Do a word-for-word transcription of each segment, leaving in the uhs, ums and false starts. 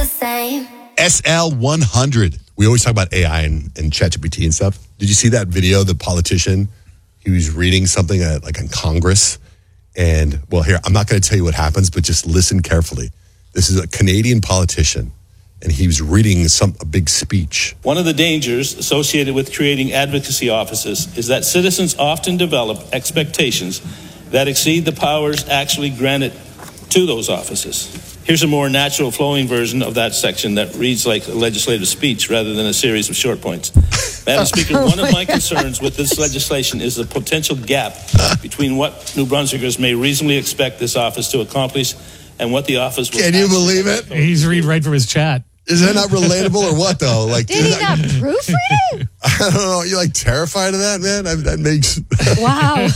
the same. S L one hundred. We always talk about A I and, and ChatGPT and stuff. Did you see that video, the politician? He was reading something at, like in Congress. And, well, here, I'm not going to tell you what happens, but just listen carefully. This is a Canadian politician, and he was reading some a big speech. One of the dangers associated with creating advocacy offices is that citizens often develop expectations that exceed the powers actually granted to those offices. Here's a more natural flowing version of that section that reads like a legislative speech rather than a series of short points. Madam Speaker, one of my concerns with this legislation is the potential gap between what New Brunswickers may reasonably expect this office to accomplish and what the office will... Can you believe it? He's reading right from his chat. Is that not relatable or what, though? Like, Did he not proofread it? I don't know. You're like terrified of that, man? That, that makes... Wow.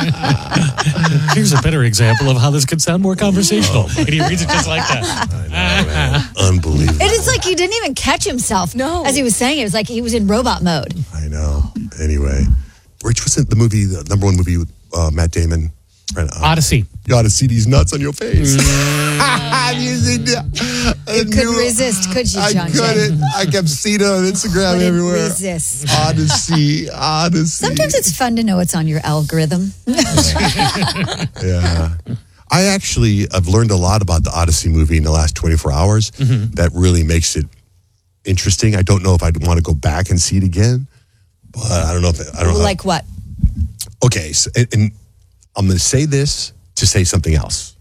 Here's a better example of how this could sound more conversational. Oh. And he reads it just like that. I know, man. Unbelievable. It is like he didn't even catch himself. No. As he was saying it, it was like he was in robot mode. I know. Anyway. Rich, what's the movie, the number one movie with uh, Matt Damon? Right, uh, Odyssey. You ought to see these nuts on your face. you see that? You couldn't resist, could you, John I couldn't. I kept seeing it on Instagram Couldn't everywhere. resist. Odyssey, Odyssey. Sometimes it's fun to know what's on your algorithm. Yeah. I actually have learned a lot about the Odyssey movie in the last twenty-four hours. Mm-hmm. That really makes it interesting. I don't know if I'd want to go back and see it again, but I don't know if I don't know. Like what? Okay, so, and, and I'm going to say this to say something else.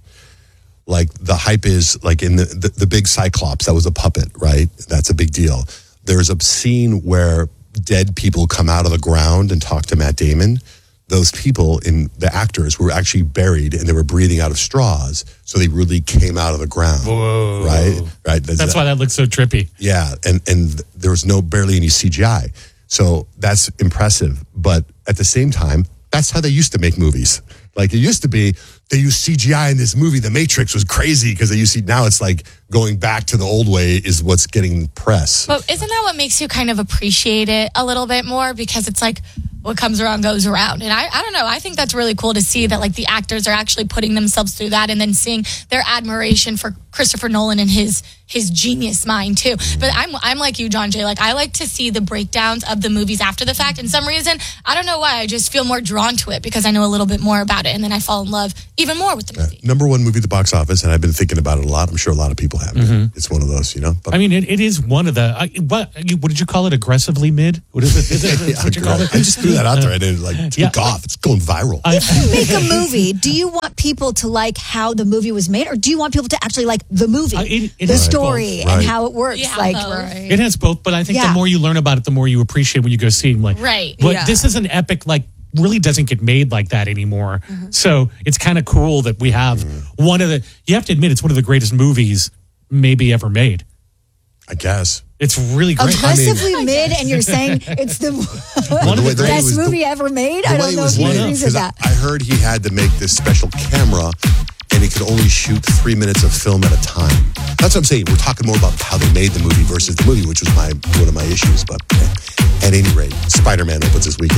Like the hype is like in the, the the big Cyclops, that was a puppet, right? That's a big deal. There's a scene where dead people come out of the ground and talk to Matt Damon. Those people, in the actors, were actually buried and they were breathing out of straws, so they really came out of the ground. Whoa. Right, right. That's, that's that, why that looks so trippy. Yeah, and and there was no barely any C G I, so that's impressive. But at the same time, that's how they used to make movies. Like it used to be, they used C G I in this movie. The Matrix was crazy because they used to. Now it's like going back to the old way is what's getting press. But isn't that what makes you kind of appreciate it a little bit more? Because it's like, what comes around goes around. And I, I don't know, I think that's really cool to see that like the actors are actually putting themselves through that and then seeing their admiration for Christopher Nolan and his his genius mind too. But I'm I'm like you, John Jay. Like I like to see the breakdowns of the movies after the fact. And some reason, I don't know why, I just feel more drawn to it because I know a little bit more about it, and then I fall in love even more with the movie. Uh, number one movie at the box office, and I've been thinking about it a lot. I'm sure a lot of people have. Mm-hmm. It's one of those, you know. But, I mean, it, it is one of the. I, what what did you call it? Aggressively mid? What is it? Is it yeah, what you call it? I just threw that out there. I didn't like took Yeah. off. It's going viral. If you make a movie, do you want people to like how the movie was made, or do you want people to actually like the movie, Uh, it- it the has story, both. and Right. how it works? Yeah, like, both. It has both, but I think Yeah. the more you learn about it, the more you appreciate when you go see it. Like, Right, But yeah. this is an epic, like, really doesn't get made like that anymore. Mm-hmm. So it's kind of cool that we have one of the. You have to admit, it's one of the greatest movies maybe ever made. I guess. It's really great. aggressively mid, and you're saying it's the One of the- the way it best was- movie ever made. The I way don't it know was if you made, agree with 'cause that. I heard he had to make this special camera, and he could only shoot three minutes of film at a time. That's what I'm saying. We're talking more about how they made the movie versus the movie, which was my one of my issues. But at any rate, Spider-Man opens this weekend.